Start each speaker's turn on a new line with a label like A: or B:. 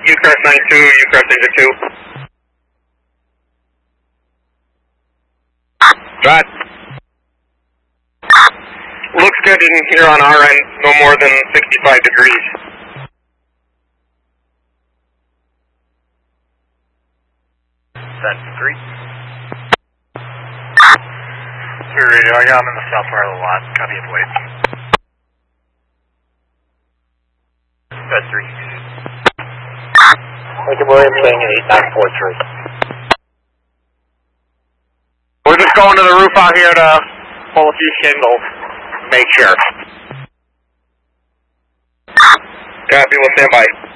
A: Ucrest 92, Ucrest Engine 2.
B: Right.
A: Looks good in here on our end, no more than 65 degrees.
B: That's 3.
C: Clear radio, I got him in the south part of the lot. Copy of wait.
B: That's 3.
A: Lincoln Williams saying 8943.
B: We're just going to the roof out here to pull a few shingles. Make sure.
A: Copy, we'll stand by.